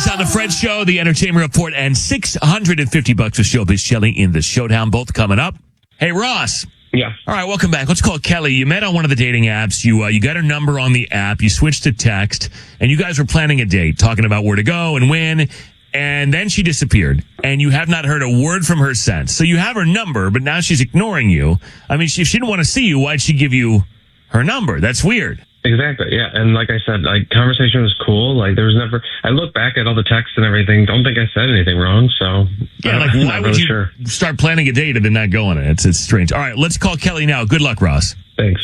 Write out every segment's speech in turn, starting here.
Guys, on the Fred Show, the Entertainment Report, and $650 for Showbiz Shelly in the Showdown, both coming up. Hey, Ross. Yeah. All right, welcome back. Let's call Kelly. You met on one of the dating apps. You got her number on the app. You switched to text, and you guys were planning a date, talking about where to go and when. And then she disappeared, and you have not heard a word from her since. So you have her number, but now she's ignoring you. I mean, if she didn't want to see you, why'd she give you her number? That's weird. Exactly, yeah. And like I said, conversation was cool. There was never, I look back at all the texts and everything, don't think I said anything wrong, so. Yeah, why would you start planning a date and then not go on it? It's strange. All right, let's call Kelly now. Good luck, Ross. Thanks.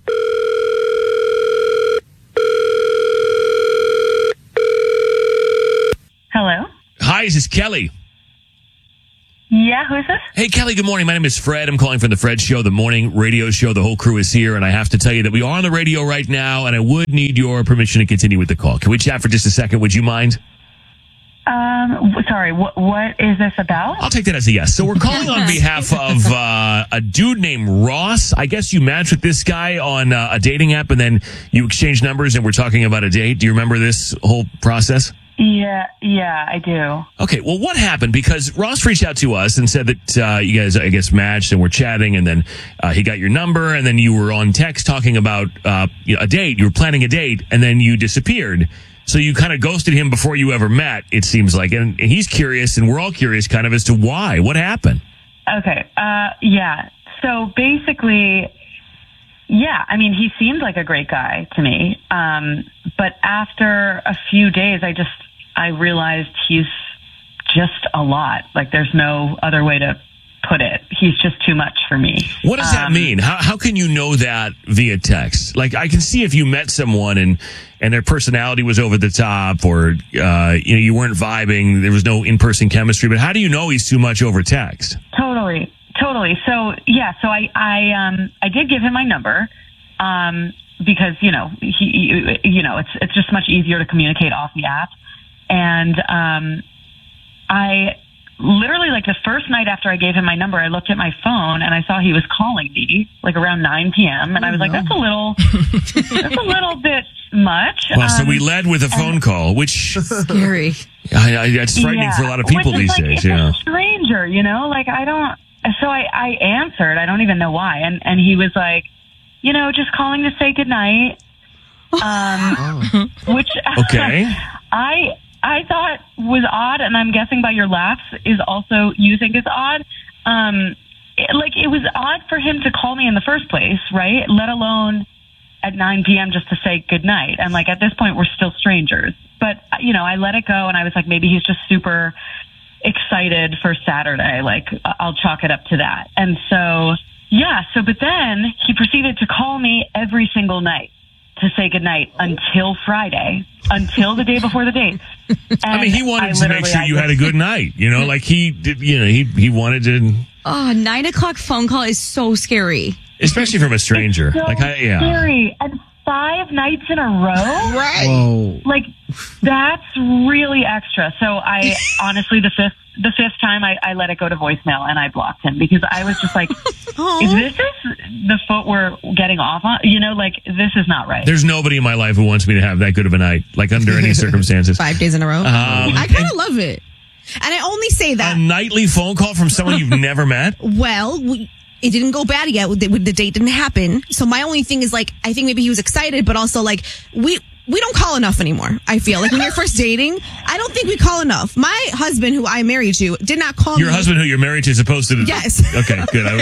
Hello? Hi, this is Kelly. Yeah, who is this? Hey, Kelly, good morning. My name is Fred. I'm calling from the Fred Show, the morning radio show. The whole crew is here, and I have to tell you that we are on the radio right now, and I would need your permission to continue with the call. Can we chat for just a second? Would you mind? Sorry, what is this about? I'll take that as a yes. So we're calling on behalf of a dude named Ross. I guess you matched with this guy on a dating app, and then you exchanged numbers, and we're talking about a date. Do you remember this whole process? Yeah, I do. Okay, well, what happened? Because Ross reached out to us and said that you guys, I guess, matched and were chatting, and then he got your number, and then you were on text talking about a date. You were planning a date, and then you disappeared. So you kind of ghosted him before you ever met, it seems like. And he's curious, and we're all curious kind of as to why. What happened? Okay, yeah. So basically, yeah, I mean, he seemed like a great guy to me. But after a few days, I realized he's just a lot. There's no other way to put it. He's just too much for me. What does that mean? How can you know that via text? I can see if you met someone and their personality was over the top, or you weren't vibing, there was no in-person chemistry. But how do you know he's too much over text? Totally. So yeah, so I did give him my number. Because it's just much easier to communicate off the app, and I literally the first night after I gave him my number, I looked at my phone and I saw he was calling me around 9 p.m. and I was like, that's a little bit much. Well, so we led with a phone call, which scary. It's frightening for a lot of people these days. It's a stranger, I don't. So I answered. I don't even know why, and he was like, just calling to say goodnight. Which okay. I thought was odd, and I'm guessing by your laughs is also you think is odd. It was odd for him to call me in the first place, right? Let alone at 9 p.m. just to say goodnight. And at this point, we're still strangers. But I let it go, and I was like, maybe he's just super excited for Saturday. I'll chalk it up to that. And so. Yeah, but then he proceeded to call me every single night to say goodnight until Friday, until the day before the date. I mean, he wanted to make sure you had a good night, he did, he wanted to. Oh, 9 o'clock phone call is so scary. Especially from a stranger. It's so scary. And 5 nights in a row? Right. Whoa. That's really extra. So I honestly, the fifth time I let it go to voicemail and I blocked him because I was just like, is this the foot we're getting off on? This is not right. There's nobody in my life who wants me to have that good of a night, under any circumstances. 5 days in a row. I kind of love it. And I only say that. A nightly phone call from someone you've never met? Well, it didn't go bad yet. The date didn't happen. So my only thing is I think maybe he was excited, but also we don't call enough anymore, I feel. When you're first dating, I don't think we call enough. My husband, who I married to, did not call Your husband who you're married to is supposed to... Yes. Okay, good. I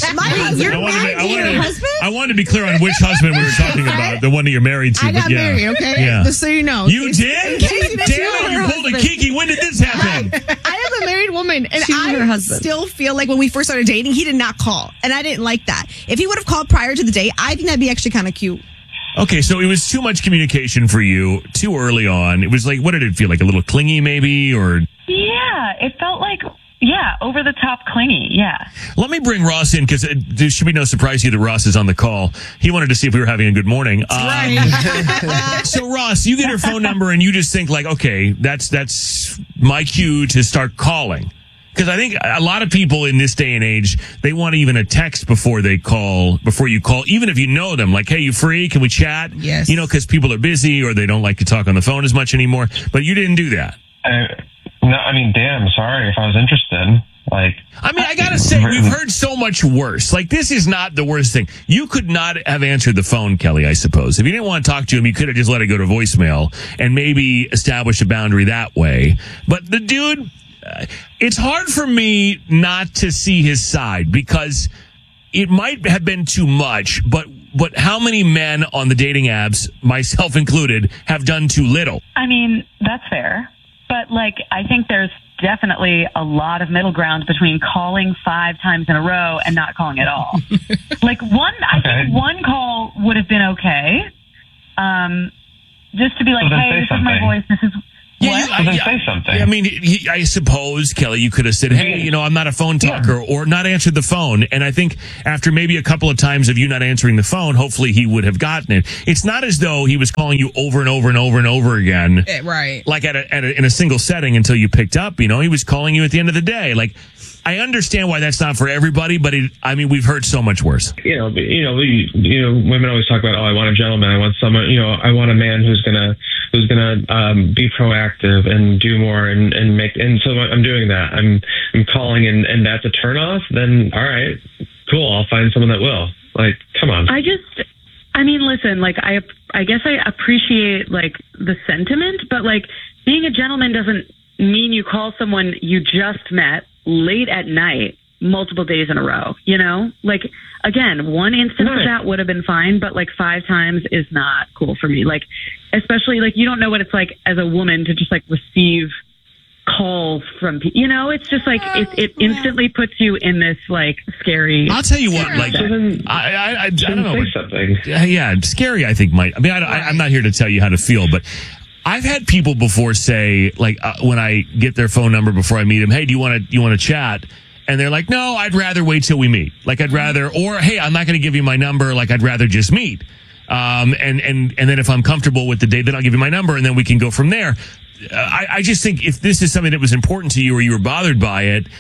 wanted to be clear on which husband we were talking about. The one that you're married to. I got married, okay? Yeah. Just so you know. You did? Damn, you pulled a Kiki. When did this happen? I am a married woman, and I still feel like when we first started dating, he did not call. And I didn't like that. If he would have called prior to the date, I think that'd be actually kind of cute. Okay, so it was too much communication for you too early on. It was what did it feel like? A little clingy maybe, or? Yeah, it felt over the top clingy, yeah. Let me bring Ross in because there should be no surprise to you that Ross is on the call. He wanted to see if we were having a good morning. Right. So Ross, you get her phone number and you just think okay, that's my cue to start calling. Because I think a lot of people in this day and age, they want even a text before you call, even if you know them. Hey, you free? Can we chat? Yes. Because people are busy or they don't like to talk on the phone as much anymore. But you didn't do that. damn, sorry if I was interested. Like, I mean, I gotta say, we've heard so much worse. Like, this is not the worst thing. You could not have answered the phone, Kelly, I suppose. If you didn't want to talk to him, you could have just let it go to voicemail and maybe establish a boundary that way. But the dude, it's hard for me not to see his side because it might have been too much, but how many men on the dating apps, myself included, have done too little? I mean, that's fair. But, like, I think there's definitely a lot of middle ground between calling 5 times in a row and not calling at all. Like, I think one call would have been okay. Just to be like, hey, this is my voice. This is... Say something. I mean, I suppose, Kelly, you could have said, hey, I'm not a phone talker, or not answered the phone. And I think after maybe a couple of times of you not answering the phone, hopefully he would have gotten it. It's not as though he was calling you over and over and over and over again. Right. Like in a single setting until you picked up, he was calling you at the end of the day. Like, I understand why that's not for everybody, but we've heard so much worse. Women always talk about, I want a gentleman. I want someone, I want a man who's gonna be proactive and do more and so I'm doing that. I'm calling and that's a turnoff. Then all right, cool. I'll find someone that will. Like, come on. Listen, like I guess I appreciate like the sentiment, but like being a gentleman doesn't mean you call someone you just met late at night multiple days in a row, like, again, one instance of that would have been fine, but like 5 times is not cool for me. Like, especially like, you don't know what it's like as a woman to just like receive calls from people, it's just like, it instantly puts you in this like scary. I'll tell you what, like, I don't know. Say something. Yeah, scary, I think I'm not here to tell you how to feel, but I've had people before say, like, when I get their phone number before I meet them, hey, do you want to chat? And they're like, no, I'd rather wait till we meet. Like, I'd rather, or hey, I'm not going to give you my number. Like, I'd rather just meet. And then if I'm comfortable with the date, then I'll give you my number and then we can go from there. I just think if this is something that was important to you or you were bothered by it,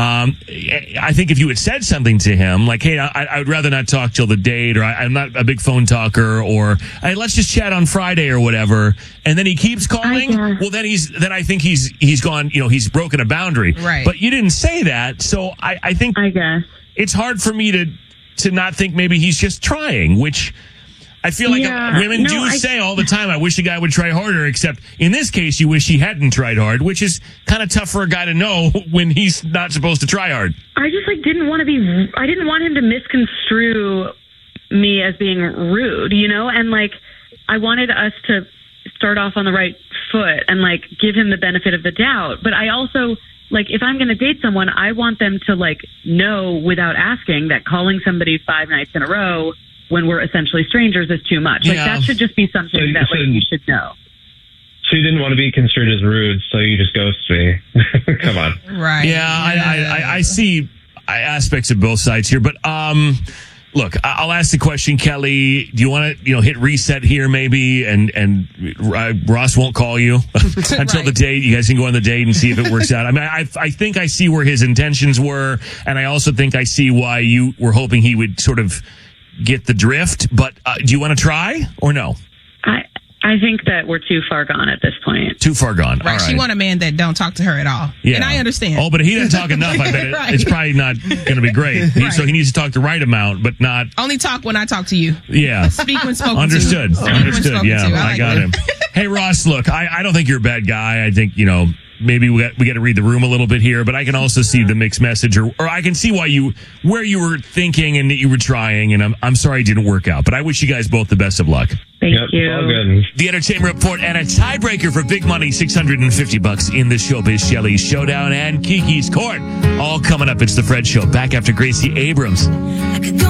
I think if you had said something to him, like, hey, I would rather not talk till the date, or I'm not a big phone talker, or hey, let's just chat on Friday or whatever, and then he keeps calling, well, then I think he's gone, he's broken a boundary. Right. But you didn't say that, so I think it's hard for me to not think maybe he's just trying, which I feel like women do say all the time, I wish a guy would try harder, except in this case, you wish he hadn't tried hard, which is kind of tough for a guy to know when he's not supposed to try hard. I just like didn't want him to misconstrue me as being rude, and like I wanted us to start off on the right foot and like give him the benefit of the doubt. But I also, like, if I'm going to date someone, I want them to like know without asking that calling somebody 5 nights in a row when we're essentially strangers is too much. Like, that should just be something you should know. So you didn't want to be construed as rude, so you just ghost me. Come on. Right. Yeah, I see aspects of both sides here, but look, I'll ask the question, Kelly. Do you want to, hit reset here maybe, and Ross won't call you until the date? You guys can go on the date and see if it works out. I mean, I think I see where his intentions were, and I also think I see why you were hoping he would sort of get the drift, but do you want to try or no? I think that we're too far gone at this point. Too far gone. Right. All right. She want a man that don't talk to her at all. Yeah. And I understand. Oh, but he doesn't talk enough. I bet Right. It's probably not going to be great. So he needs to talk the right amount, but not... Only talk when I talk to you. Yeah. Speak when spoken Understood. to. Understood. Yeah, I got him. him. Hey, Ross, look, I don't think you're a bad guy. I think, maybe we got to read the room a little bit here, but I can also see the mixed message, or I can see where you were thinking and that you were trying, and I'm sorry it didn't work out, but I wish you guys both the best of luck. Thank you. All good. The Entertainment Report and a tiebreaker for big money, $650 in the Showbiz Shelley Showdown and Kiki's Court. All coming up. It's the Fred Show. Back after Gracie Abrams.